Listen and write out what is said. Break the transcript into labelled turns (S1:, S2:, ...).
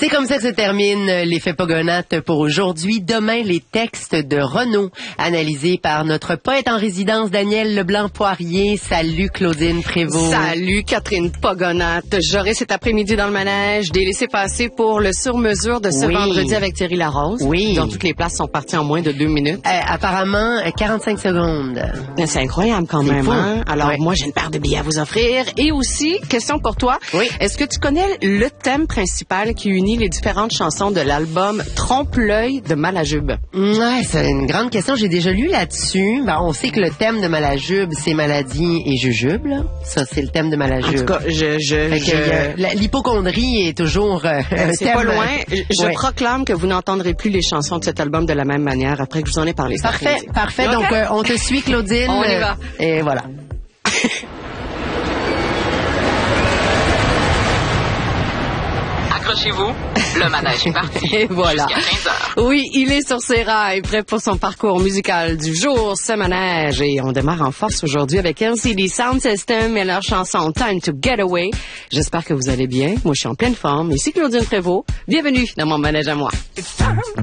S1: C'est comme ça que se termine l'effet Pogonates pour aujourd'hui. Demain, les textes de Renaud, analysés par notre poète en résidence, Daniel Leblanc-Poirier. Salut Claudine Prévost.
S2: Salut Catherine Pogonates. J'aurai cet après-midi dans le manège des laissez-passer pour le sur-mesure de ce vendredi avec Thierry Larose.
S1: Oui.
S2: Dont toutes les places sont parties en moins de 2 minutes.
S1: Apparemment, 45 secondes.
S2: C'est incroyable quand même. Hein? Alors
S1: ouais.
S2: Moi, j'ai une paire de billets à vous offrir. Et aussi, question pour toi.
S1: Oui.
S2: Est-ce que tu connais le thème principal qui unit les différentes chansons de l'album Trompe-l'œil de Malajube?
S1: Ouais, c'est une grande question. J'ai déjà lu là-dessus. Ben, on sait que le thème de Malajube, c'est maladie et jujube, là. Ça, c'est le thème de Malajube.
S2: En tout cas,
S1: l'hypocondrie est toujours
S2: c'est
S1: thème.
S2: pas loin. Je proclame que vous n'entendrez plus les chansons de cet album de la même manière après que je vous en ai parlé.
S1: Parfait.
S2: Okay.
S1: Donc, on te suit, Claudine.
S2: On y va.
S1: Et voilà.
S3: Accrochez-vous, le manège est parti.
S2: Et voilà.
S3: Jusqu'à 15h.
S2: Oui, il est sur ses rails, prêt pour son parcours musical du jour, ce manège. Et on démarre en force aujourd'hui avec LCD Sound System et leur chanson Time to Get Away. J'espère que vous allez bien. Moi, je suis en pleine forme. Ici Claudine Prévost. Bienvenue dans mon manège à moi.